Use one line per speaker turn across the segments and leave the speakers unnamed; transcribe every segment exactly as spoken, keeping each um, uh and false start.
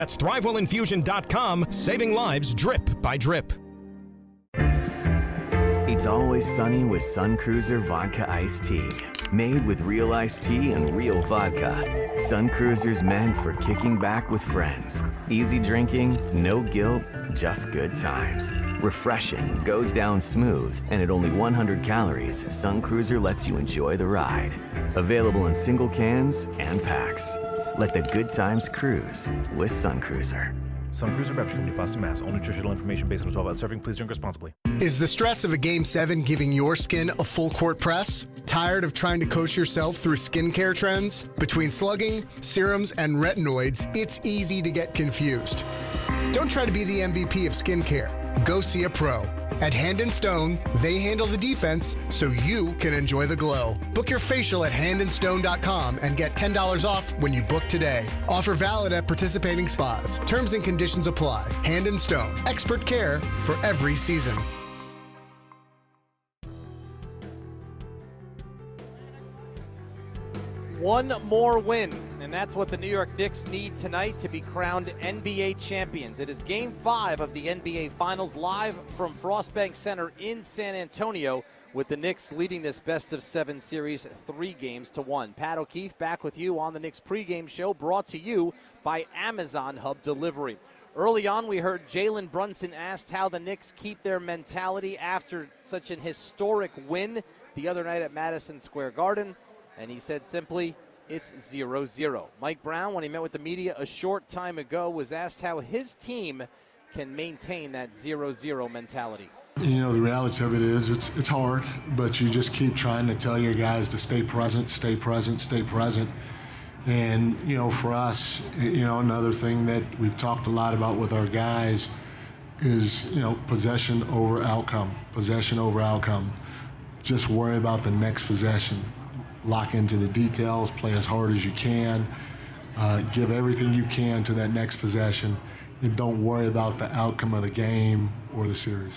That's thrive well infusion dot com, saving lives drip by drip.
It's always sunny with Sun Cruiser Vodka Iced Tea. Made with real iced tea and real vodka. Sun Cruiser's meant for kicking back with friends. Easy drinking, no guilt, just good times. Refreshing, goes down smooth, and at only one hundred calories, Sun Cruiser lets you enjoy the ride. Available in single cans and packs. Let the good times cruise with Sun Cruiser.
Sun Cruiser Beverage Company, Boston, Mass. All nutritional information based on twelve ounce serving. Please drink responsibly.
Is the stress of a Game seven giving your skin a full court press? Tired of trying to coach yourself through skincare trends? Between slugging, serums, and retinoids, it's easy to get confused. Don't try to be the M V P of skincare. Go see a pro. At Hand and Stone, they handle the defense so you can enjoy the glow. Book your facial at hand and stone dot com and get ten dollars off when you book today. Offer valid at participating spas. Terms and conditions apply. Hand and Stone, expert care for every season.
One more win, and that's what the New York Knicks need tonight to be crowned N B A champions. It is Game five of the N B A Finals live from Frost Bank Center in San Antonio, with the Knicks leading this best-of-seven series three games to one. Pat O'Keefe back with you on the Knicks pregame show, brought to you by Amazon Hub Delivery. Early on, we heard Jalen Brunson asked how the Knicks keep their mentality after such an historic win the other night at Madison Square Garden. And he said simply, it's zero zero. Mike Brown, when he met with the media a short time ago, was asked how his team can maintain that zero zero mentality.
You know, the reality of it is it's it's hard, but you just keep trying to tell your guys to stay present, stay present, stay present. And, you know, for us, you know, another thing that we've talked a lot about with our guys is, you know, possession over outcome, possession over outcome. Just worry about the next possession. Lock into the details, play as hard as you can, uh, give everything you can to that next possession, and don't worry about the outcome of the game or the series.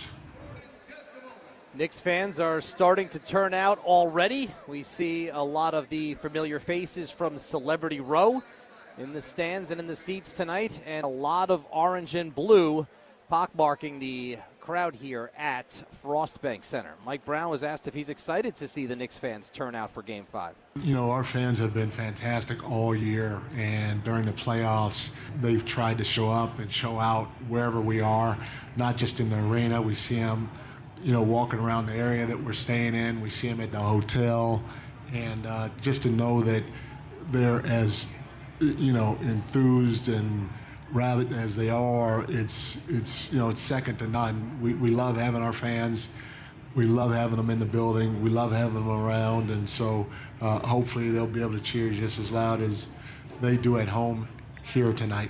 Knicks fans are starting to turn out already. We see a lot of the familiar faces from Celebrity Row in the stands and in the seats tonight, and a lot of orange and blue pockmarking the crowd here at Frost Bank Center. Mike Brown was asked if he's excited to see the Knicks fans turn out for Game five.
You know, our fans have been fantastic all year, and during the playoffs, they've tried to show up and show out wherever we are, not just in the arena. We see them, you know, walking around the area that we're staying in. We see them at the hotel, and uh, just to know that they're as, you know, enthused and rabid as they are, it's it's you know it's second to none. We we love having our fans, we love having them in the building, we love having them around, and so uh, hopefully they'll be able to cheer just as loud as they do at home here tonight.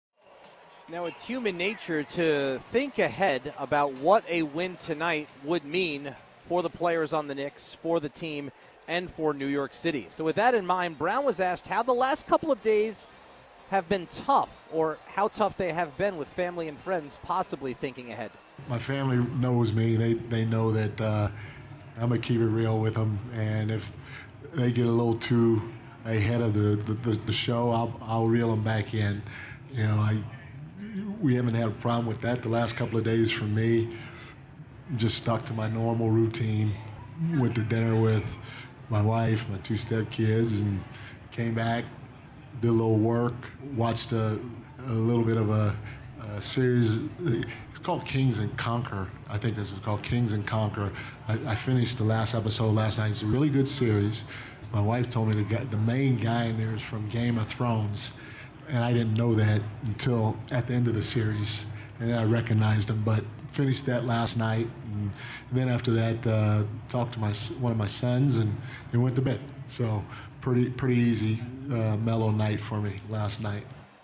Now, it's human nature to think ahead about what a win tonight would mean for the players on the Knicks, for the team, and for New York City. So with that in mind, Brown was asked how the last couple of days have been tough, or how tough they have been with family and friends possibly thinking ahead.
My family knows me. They they know that uh, I'm going to keep it real with them, and if they get a little too ahead of the, the, the show, I'll, I'll reel them back in. You know, I we haven't had a problem with that the last couple of days for me. Just stuck to my normal routine, went to dinner with my wife, my two stepkids, and came back, did a little work, watched a, a little bit of a, a series. It's called Kings and Conquer. I think this is called Kings and Conquer. I, I finished the last episode last night. It's a really good series. My wife told me the, guy, the main guy in there is from Game of Thrones, and I didn't know that until at the end of the series, and I recognized him. But finished that last night, and then after that, uh, talked to my one of my sons, and, and went to bed. So pretty pretty easy, uh, mellow night for me last night.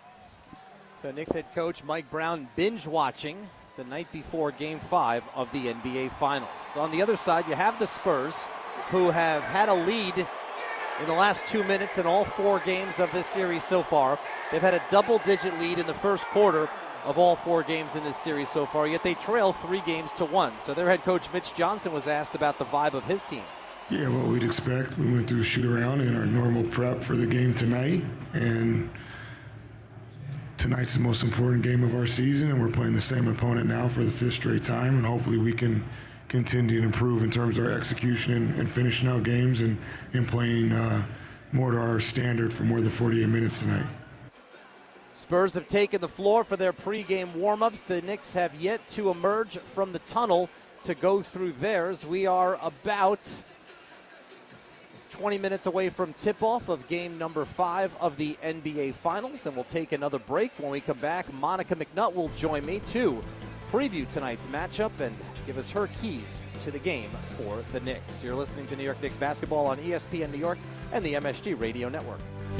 So Knicks head coach Mike Brown binge watching the night before Game five of the N B A Finals. On the other side, you have the Spurs, who have had a lead in the last two minutes in all four games of this series so far. They've had a double-digit lead in the first quarter of all four games in this series so far, yet they trail three games to one. So their head coach Mitch Johnson was asked about the vibe of his team.
Yeah, what we'd expect. We went through shoot around in our normal prep for the game tonight, and tonight's the most important game of our season, and we're playing the same opponent now for the fifth straight time, and hopefully we can continue to improve in terms of our execution and, and finishing out games and, and playing uh, more to our standard for more than forty-eight minutes tonight.
Spurs have taken the floor for their pregame warm-ups. The Knicks have yet to emerge from the tunnel to go through theirs. We are about twenty minutes away from tip-off of game number five of the N B A Finals, and we'll take another break. When we come back, Monica McNutt will join me to preview tonight's matchup and give us her keys to the game for the Knicks. You're listening to New York Knicks basketball on E S P N New York and the M S G Radio Network.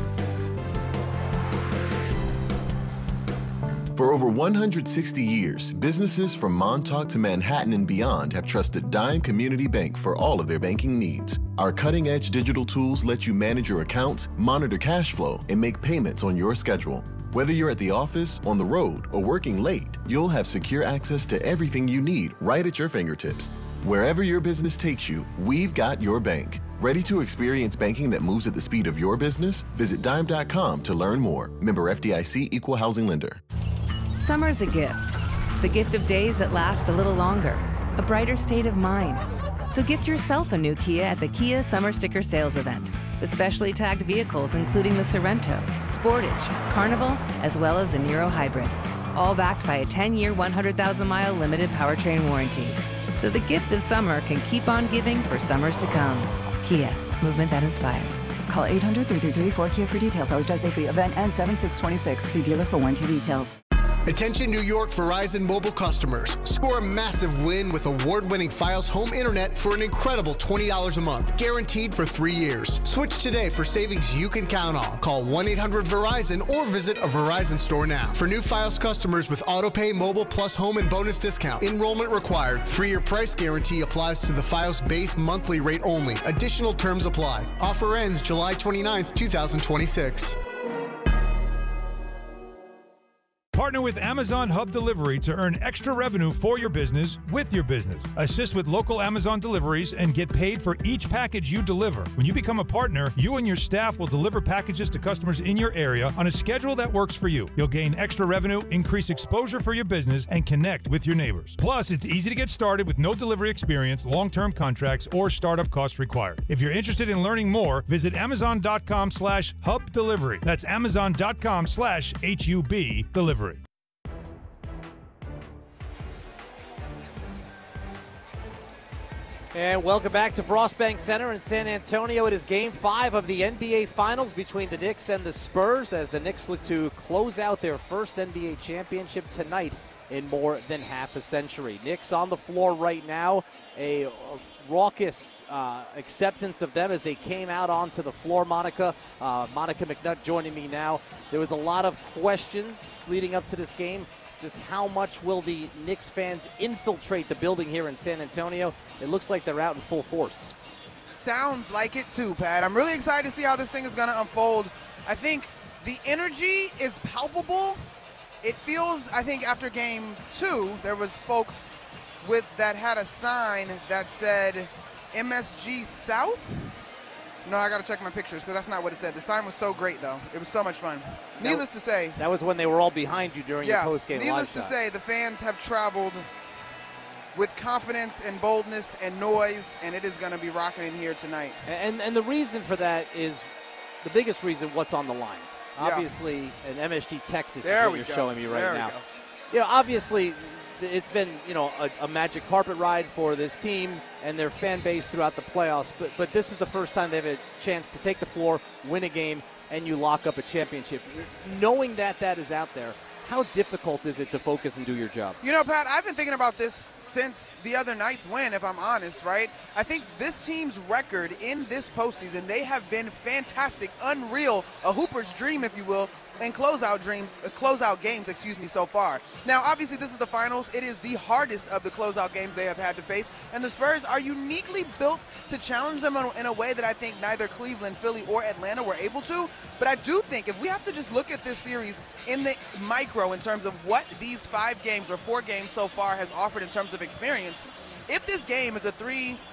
For over one hundred sixty years, businesses from Montauk to Manhattan and beyond have trusted Dime Community Bank for all of their banking needs. Our cutting-edge digital tools let you manage your accounts, monitor cash flow, and make payments on your schedule. Whether you're at the office, on the road, or working late, you'll have secure access to everything you need right at your fingertips. Wherever your business takes you, we've got your bank. Ready to experience banking that moves at the speed of your business? Visit dime dot com to learn more. Member F D I C, Equal Housing Lender.
Summer's a gift. The gift of days that last a little longer. A brighter state of mind. So gift yourself a new Kia at the Kia Summer Sticker Sales Event. With specially tagged vehicles including the Sorento, Sportage, Carnival, as well as the Niro Hybrid. All backed by a ten-year, one hundred thousand mile limited powertrain warranty. So the gift of summer can keep on giving for summers to come. Kia, movement that inspires.
Call eight hundred, three three three, four Kia for details. Always drive safely. Event ends seven six twenty-six. See dealer for warranty details.
Attention New York Verizon mobile customers. Score a massive win with award-winning Fios home internet for an incredible twenty dollars a month, guaranteed for three years. Switch today for savings you can count on. Call one eight hundred Verizon or visit a Verizon store now. For new Fios customers with AutoPay, Mobile Plus Home and bonus discount, enrollment required. Three-year price guarantee applies to the Fios base monthly rate only. Additional terms apply. Offer ends July twenty-ninth, two thousand twenty-six.
Partner with Amazon Hub Delivery to earn extra revenue for your business with your business. Assist with local Amazon deliveries and get paid for each package you deliver. When you become a partner, you and your staff will deliver packages to customers in your area on a schedule that works for you. You'll gain extra revenue, increase exposure for your business, and connect with your neighbors. Plus, it's easy to get started with no delivery experience, long-term contracts, or startup costs required. If you're interested in learning more, visit amazon.com slash hub delivery. That's amazon.com slash H-U-B delivery.
And welcome back to Frost Bank Center in San Antonio. It is game five of the N B A Finals between the Knicks and the Spurs as the Knicks look to close out their first N B A championship tonight in more than half a century. Knicks on the floor right now, a raucous uh, acceptance of them as they came out onto the floor. Monica, uh, Monica McNutt joining me now. There was a lot of questions leading up to this game. Just how much will the Knicks fans infiltrate the building here in San Antonio? It looks like they're out in full force.
Sounds like it too, Pat. I'm really excited to see how this thing is going to unfold. I think the energy is palpable. It feels, I think, after game two, there was folks with that had a sign that said M S G South. No, I got to check my pictures because that's not what it said. The sign was so great, though. It was so much fun. Needless
that,
to say.
That was when they were all behind you during
yeah,
your post-game live
needless
shot.
to say, the fans have traveled with confidence and boldness and noise, and it is going to be rocking in here tonight.
And and the reason for that is the biggest reason, what's on the line.
Yeah.
Obviously, an M S G Texas
there
is what
we
you're
go.
showing me right
there
now.
We go.
You know, obviously, it's been, you know, a, a magic carpet ride for this team and their fan base throughout the playoffs, but but this is the first time they have a chance to take the floor, win a game, and you lock up a championship. Knowing that that is out there, how difficult is it to focus and do your job?
You know, Pat, I've been thinking about this since the other night's win, if I'm honest, right? I think this team's record in this postseason, they have been fantastic, unreal, a hooper's dream, if you will, and closeout dreams, uh, closeout games, excuse me, so far. Now, obviously, this is the finals. It is the hardest of the closeout games they have had to face, and the Spurs are uniquely built to challenge them in a way that I think neither Cleveland, Philly, or Atlanta were able to. But I do think if we have to just look at this series in the micro in terms of what these five games or four games so far has offered in terms of experience, if this game is a three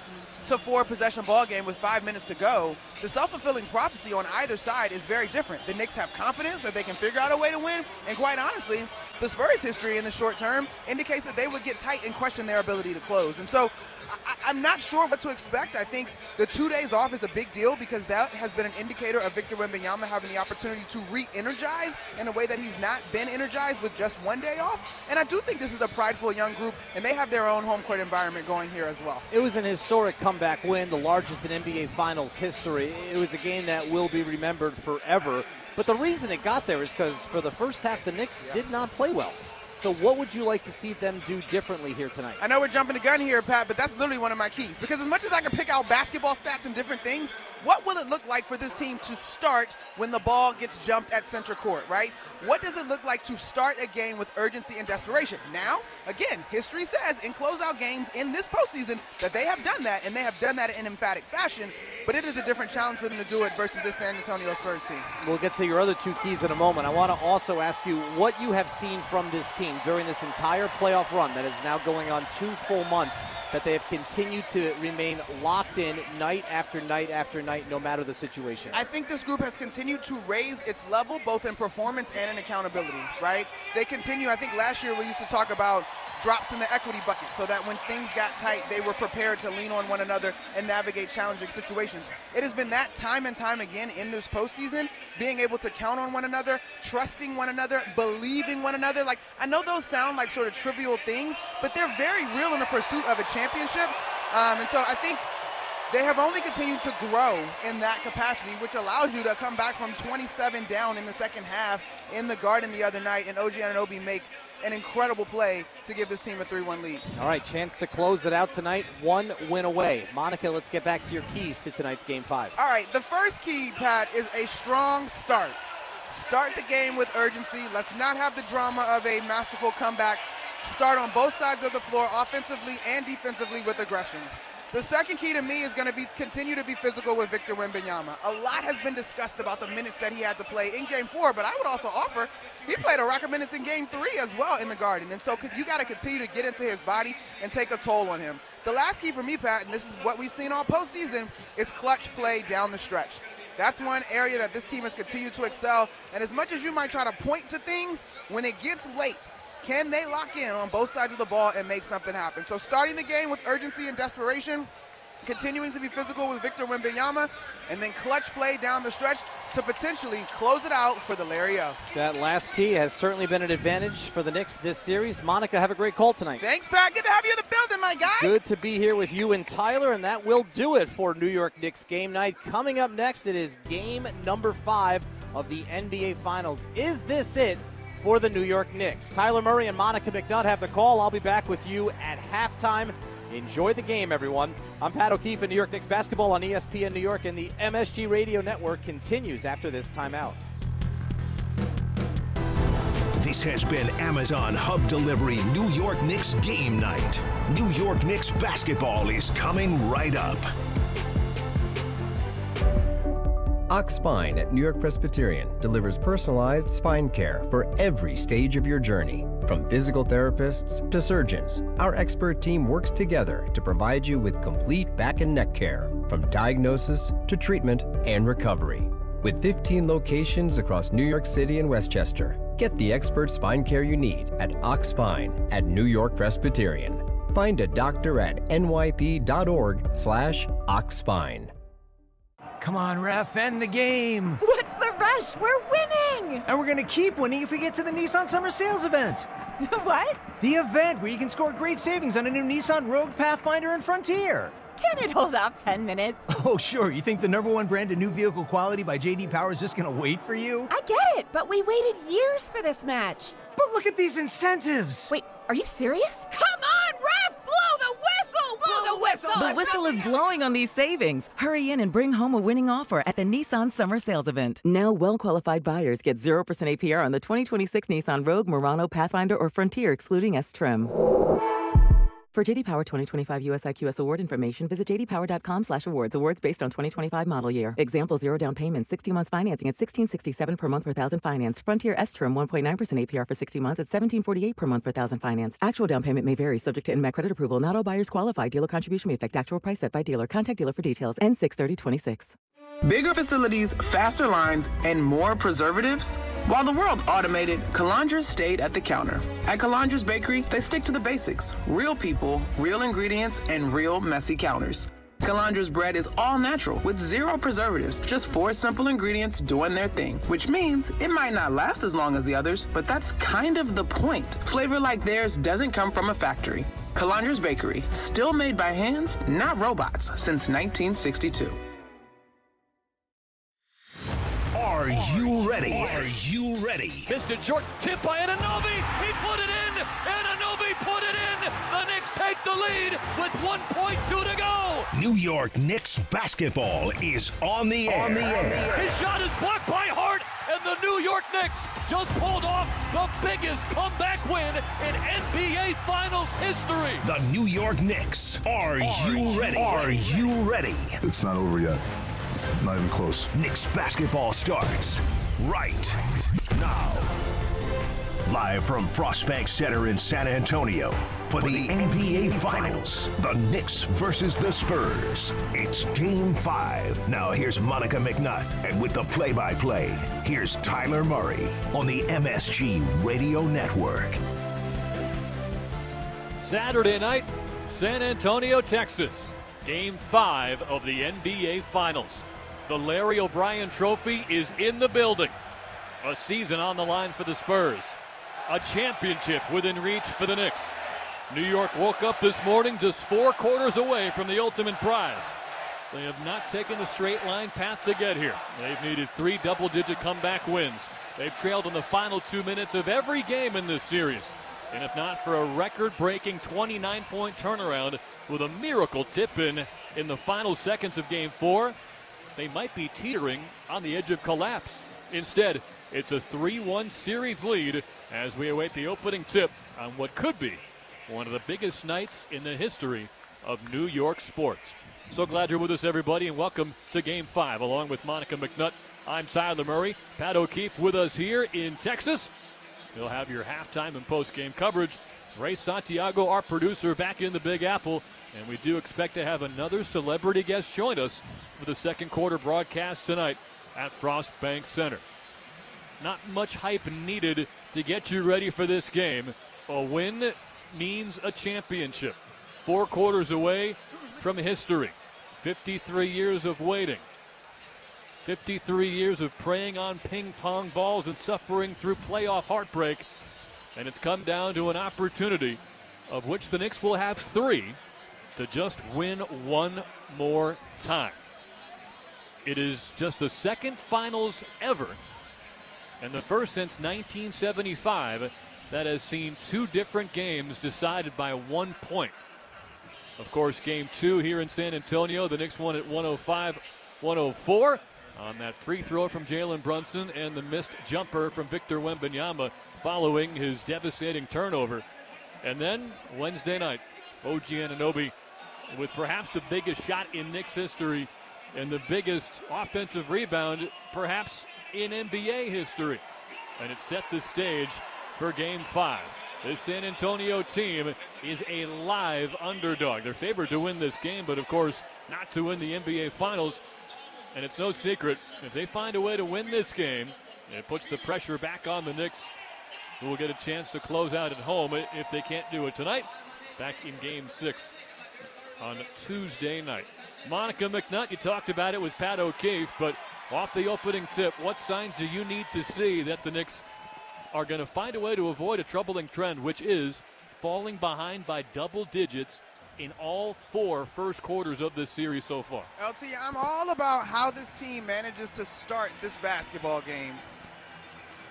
to four possession ball game with five minutes to go, the self-fulfilling prophecy on either side is very different. The Knicks have confidence that they can figure out a way to win, and quite honestly, the Spurs' history in the short term indicates that they would get tight and question their ability to close. And so I, I'm not sure what to expect. I think the two days off is a big deal because that has been an indicator of Victor Wembanyama having the opportunity to re-energize in a way that he's not been energized with just one day off. And I do think this is a prideful young group, and they have their own home court environment going here as well.
It was an historic comeback win, the largest in N B A Finals history. It was a game that will be remembered forever. But the reason it got there is because for the first half, the Knicks did not play well. So what would you like to see them do differently here tonight?
I know we're jumping the gun here, Pat, but that's literally one of my keys. Because as much as I can pick out basketball stats and different things, what will it look like for this team to start when the ball gets jumped at center court, right? What does it look like to start a game with urgency and desperation? Now, again, history says in closeout games in this postseason that they have done that, and they have done that in emphatic fashion, but it is a different challenge for them to do it versus this San Antonio Spurs team.
We'll get to your other two keys in a moment. I want to also ask you what you have seen from this team during this entire playoff run that is now going on two full months, that they have continued to remain locked in night after night after night, no matter the situation.
I think this group has continued to raise its level both in performance and in accountability, right? They continue, I think last year we used to talk about drops in the equity bucket so that when things got tight, they were prepared to lean on one another and navigate challenging situations. It has been that time and time again in this postseason, being able to count on one another, trusting one another, believing one another. Like, I know those sound like sort of trivial things, but they're very real in the pursuit of a championship. Um, and so I think they have only continued to grow in that capacity, which allows you to come back from twenty-seven down in the second half in the Garden the other night, and O G Anunoby make an incredible play to give this team a three one lead.
All right, chance to close it out tonight, one win away. Monica, let's get back to your keys to tonight's game five.
All right, the first key, Pat, is a strong start. Start the game with urgency. Let's not have the drama of a masterful comeback. Start on both sides of the floor, offensively and defensively, with aggression. The second key to me is going to be continue to be physical with Victor Wembanyama. A lot has been discussed about the minutes that he had to play in Game Four, but I would also offer he played a rack of minutes in Game Three as well in the Garden, and so you got to continue to get into his body and take a toll on him. The last key for me, Pat, and this is what we've seen all postseason, is clutch play down the stretch. That's one area that this team has continued to excel, and as much as you might try to point to things, when it gets late, can they lock in on both sides of the ball and make something happen? So starting the game with urgency and desperation, continuing to be physical with Victor Wembanyama, and then clutch play down the stretch to potentially close it out for the Larry O.
That last key has certainly been an advantage for the Knicks this series. Monica, have a great call tonight.
Thanks, Pat. Good to have you in the building, my guy.
Good to be here with you and Tyler, and that will do it for New York Knicks game night. Coming up next, it is game number five of the N B A Finals. Is this it for the New York Knicks? Tyler Murray and Monica McNutt have the call. I'll be back with you at halftime. Enjoy the game, everyone. I'm Pat O'Keefe in New York Knicks basketball on E S P N New York, and the M S G Radio Network continues after this timeout.
This has been Amazon Hub Delivery New York Knicks game night. New York Knicks basketball is coming right up.
Ox Spine at New York Presbyterian delivers personalized spine care for every stage of your journey. From physical therapists to surgeons, our expert team works together to provide you with complete back and neck care, from diagnosis to treatment and recovery. With fifteen locations across New York City and Westchester, get the expert spine care you need at Ox Spine at New York Presbyterian. Find a doctor at N Y P dot org slash Ox Spine.
Come on, ref, end the game.
What's the rush? We're winning.
And we're going to keep winning if we get to the Nissan Summer Sales event.
What?
The event where you can score great savings on a new Nissan Rogue, Pathfinder, and Frontier.
Can it hold off ten minutes?
Oh, sure. You think the number one brand of new vehicle quality by J D Power is just going to wait for you?
I get it, but we waited years for this match.
But look at these incentives.
Wait, are you serious? Come on, ref! Blow the whistle! Blow the whistle!
The whistle is blowing on these savings. Hurry in and bring home a winning offer at the Nissan Summer Sales Event. Now, well-qualified buyers get zero percent A P R on the twenty twenty-six Nissan Rogue, Murano, Pathfinder, or Frontier, excluding S-Trim.
For J D Power twenty twenty-five U S I Q S award information, visit j d power dot com slash awards. Awards based on twenty twenty-five model year. Example, zero down payment, sixty months financing at sixteen sixty-seven per month per thousand financed. Frontier S-Term one point nine percent A P R for sixty months at seventeen forty-eight per month per thousand financed. Actual down payment may vary, subject to N M A C credit approval. Not all buyers qualify. Dealer contribution may affect actual price set by dealer. Contact dealer for details. N six thirty twenty-six.
Bigger facilities, faster lines, and more preservatives? While the world automated, Calandra stayed at the counter. At Calandra's Bakery, they stick to the basics. Real people, real ingredients, and real messy counters. Calandra's bread is all natural with zero preservatives, just four simple ingredients doing their thing, which means it might not last as long as the others, but that's kind of the point. Flavor like theirs doesn't come from a factory. Calandra's Bakery, still made by hands, not robots, since nineteen sixty-two.
Are you ready? Are you ready?
Missed a short tip by Anunoby. He put it in. Anunoby put it in. The Knicks take the lead with one point two to go.
New York Knicks basketball is on the air. On the air.
His shot is blocked by Hart, and the New York Knicks just pulled off the biggest comeback win in N B A Finals history.
The New York Knicks. Are, are you ready? Are you ready?
It's not over yet. Not even close.
Knicks basketball starts right now. Live from Frostbank Center in San Antonio for, for the, the N B A Finals, the Knicks versus the Spurs. It's Game five. Now here's Monica McNutt, and with the play-by-play, here's Tyler Murray on the M S G Radio Network.
Saturday night, San Antonio, Texas. Game five of the N B A Finals. The Larry O'Brien Trophy is in the building. A season on the line for the Spurs. A championship within reach for the Knicks. New York woke up this morning just four quarters away from the ultimate prize. They have not taken the straight line path to get here. They've needed three double-digit comeback wins. They've trailed in the final two minutes of every game in this series. And if not for a record-breaking twenty-nine point turnaround with a miracle tip-in in the final seconds of Game four, they might be teetering on the edge of collapse. Instead, it's a three one series lead as we await the opening tip on what could be one of the biggest nights in the history of New York sports. So glad you're with us, everybody, and welcome to Game five. Along with Monica McNutt, I'm Tyler Murray. Pat O'Keefe with us here in Texas. You'll have your halftime and post-game coverage. Ray Santiago, our producer, back in the Big Apple. And we do expect to have another celebrity guest join us for the second quarter broadcast tonight at Frostbank Center. Not much hype needed to get you ready for this game. A win means a championship. Four quarters away from history. fifty-three years of waiting. fifty-three years of preying on ping-pong balls and suffering through playoff heartbreak. And it's come down to an opportunity of which the Knicks will have three to just win one more time. It is just the second finals ever, and the first since nineteen seventy-five, that has seen two different games decided by one point. Of course, game two here in San Antonio, the Knicks won at one oh five one oh four on that free throw from Jalen Brunson and the missed jumper from Victor Wembanyama following his devastating turnover. And then Wednesday night, O G Anunoby with perhaps the biggest shot in Knicks history and the biggest offensive rebound perhaps in N B A history. And it set the stage for Game five. This San Antonio team is a live underdog. They're favored to win this game, but of course not to win the N B A Finals. And it's no secret, if they find a way to win this game, it puts the pressure back on the Knicks, who will get a chance to close out at home if they can't do it tonight, back in Game six on Tuesday night. Monica McNutt, you talked about it with Pat O'Keefe, but off the opening tip, what signs do you need to see that the Knicks are going to find a way to avoid a troubling trend, which is falling behind by double digits in all four first quarters of this series so far?
L T, I'm all about how this team manages to start this basketball game.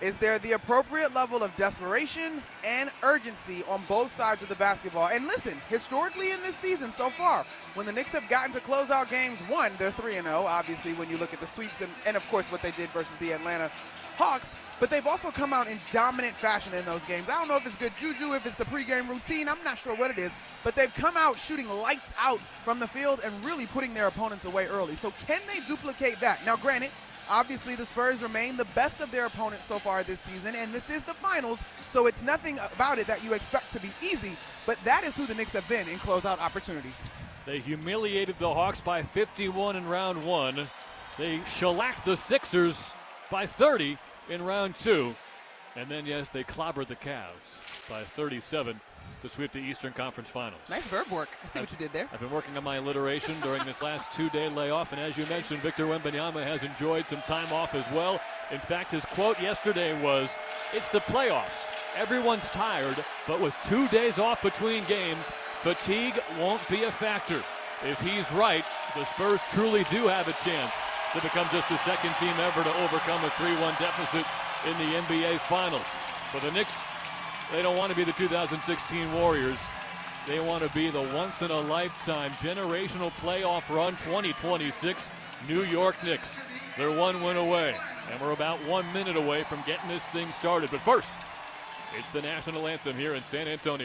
is there the appropriate level of desperation and urgency on both sides of the basketball. And listen, historically in this season so far, when the Knicks have gotten to close out games, one, they're three and oh, obviously, when you look at the sweeps and, and, of course, what they did versus the Atlanta Hawks. But they've also come out in dominant fashion in those games. I don't know if it's good juju, if it's the pregame routine. I'm not sure what it is. But they've come out shooting lights out from the field and really putting their opponents away early. So can they duplicate that? Now, granted, obviously the Spurs remain the best of their opponents so far this season, and this is the finals, so it's nothing about it that you expect to be easy. But that is who the Knicks have been in closeout opportunities.
They humiliated the Hawks by fifty-one in round one. They shellacked the Sixers by thirty in round two. And then, yes, they clobbered the Cavs by thirty-seven to sweep the Eastern Conference Finals.
Nice verb work. I see
I've,
what you did there.
I've been working on my alliteration during this last two-day layoff, and as you mentioned, Victor Wembanyama has enjoyed some time off as well. In fact, his quote yesterday was, "It's the playoffs. Everyone's tired, but with two days off between games, fatigue won't be a factor." If he's right, the Spurs truly do have a chance to become just the second team ever to overcome a three one deficit in the N B A Finals. For the Knicks, they don't want to be the two thousand sixteen Warriors. They want to be the once-in-a-lifetime generational playoff run twenty twenty-six New York Knicks. They're one win away, and we're about one minute away from getting this thing started. But first, it's the national anthem here in San Antonio.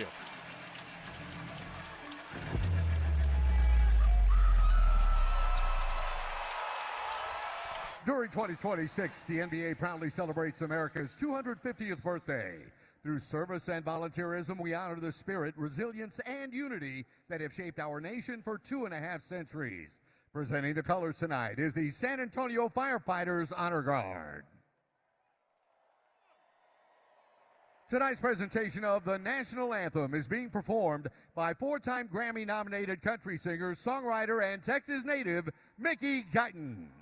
During twenty twenty-six, the N B A proudly celebrates America's two hundred fiftieth birthday. Through service and volunteerism, we honor the spirit, resilience, and unity that have shaped our nation for two and a half centuries. Presenting the colors tonight is the San Antonio Firefighters Honor Guard. Tonight's presentation of the national anthem is being performed by four-time Grammy-nominated country singer, songwriter, and Texas native Mickey Guyton.